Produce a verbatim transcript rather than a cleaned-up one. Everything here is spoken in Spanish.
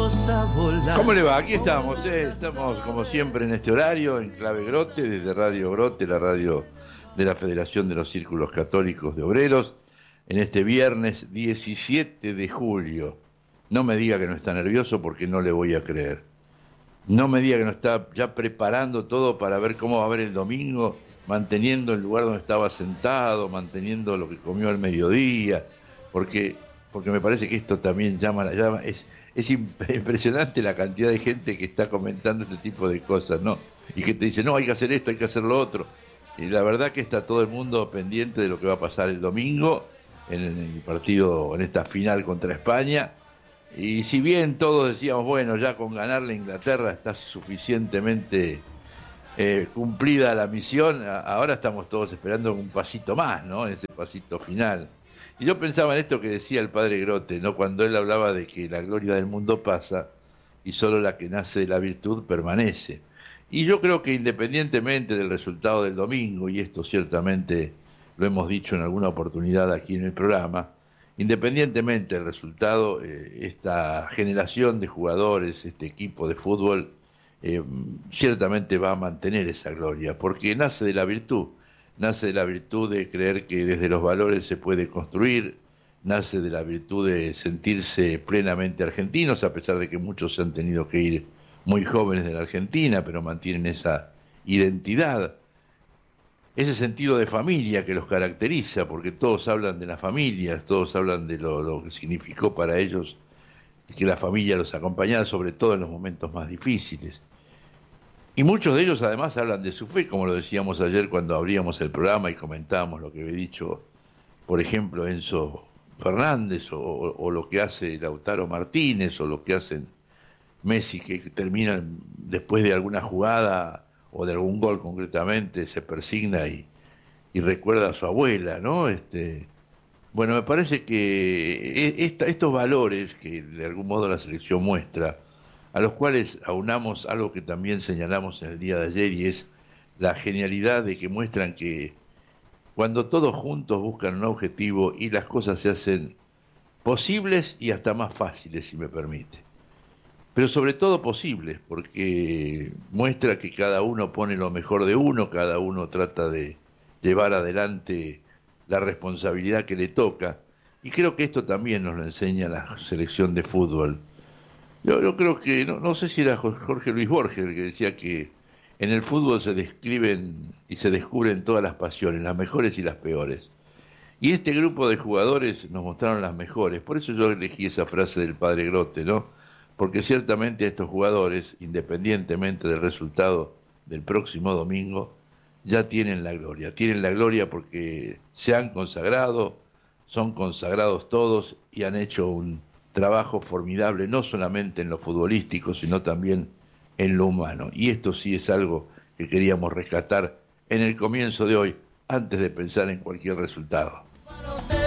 ¿Cómo le va? Aquí estamos, ¿eh? Estamos como siempre en este horario, en Clave Grote, desde Radio Grote, la radio de la Federación de los Círculos Católicos de Obreros, en este viernes diecisiete de julio. No me diga que no está nervioso porque no le voy a creer. No me diga que no está ya preparando todo para ver cómo va a ver el domingo, manteniendo el lugar donde estaba sentado, manteniendo lo que comió al mediodía, porque, porque me parece que esto también llama, llama es, es impresionante la cantidad de gente que está comentando este tipo de cosas, ¿no? Y que te dice, no, hay que hacer esto, hay que hacer lo otro. Y la verdad que está todo el mundo pendiente de lo que va a pasar el domingo en el partido, en esta final contra España. Y si bien todos decíamos, bueno, ya con ganarle a Inglaterra está suficientemente eh, cumplida la misión, a, ahora estamos todos esperando un pasito más, ¿no? Ese pasito final. Y yo pensaba en esto que decía el padre Grote, ¿no? Cuando él hablaba de que la gloria del mundo pasa y solo la que nace de la virtud permanece. Y yo creo que independientemente del resultado del domingo, y esto ciertamente lo hemos dicho en alguna oportunidad aquí en el programa, independientemente del resultado, eh, esta generación de jugadores, este equipo de fútbol, eh, ciertamente va a mantener esa gloria, porque nace de la virtud, nace de la virtud de creer que desde los valores se puede construir, nace de la virtud de sentirse plenamente argentinos, a pesar de que muchos se han tenido que ir muy jóvenes de la Argentina, pero mantienen esa identidad, ese sentido de familia que los caracteriza, porque todos hablan de las familias, todos hablan de lo, lo que significó para ellos que la familia los acompañara, sobre todo en los momentos más difíciles. Y muchos de ellos además hablan de su fe, como lo decíamos ayer cuando abríamos el programa y comentábamos lo que había dicho, por ejemplo, Enzo Fernández, o, o lo que hace Lautaro Martínez, o lo que hacen Messi, que terminan después de alguna jugada o de algún gol concretamente, se persigna y, y recuerda a su abuela, ¿no? Este, bueno, me parece que esta, estos valores que de algún modo la selección muestra, a los cuales aunamos algo que también señalamos en el día de ayer, y es la genialidad de que muestran que cuando todos juntos buscan un objetivo y las cosas se hacen posibles y hasta más fáciles, si me permite. Pero sobre todo posibles, porque muestra que cada uno pone lo mejor de uno, cada uno trata de llevar adelante la responsabilidad que le toca, y creo que esto también nos lo enseña la selección de fútbol. Yo, yo creo que, no, no sé si era Jorge Luis Borges el que decía que en el fútbol se describen y se descubren todas las pasiones, las mejores y las peores. Y este grupo de jugadores nos mostraron las mejores, por eso yo elegí esa frase del padre Grote, ¿no? Porque ciertamente estos jugadores, independientemente del resultado del próximo domingo, ya tienen la gloria. Tienen la gloria porque se han consagrado, son consagrados todos y han hecho un trabajo formidable, no solamente en lo futbolístico, sino también en lo humano. Y esto sí es algo que queríamos rescatar en el comienzo de hoy, antes de pensar en cualquier resultado.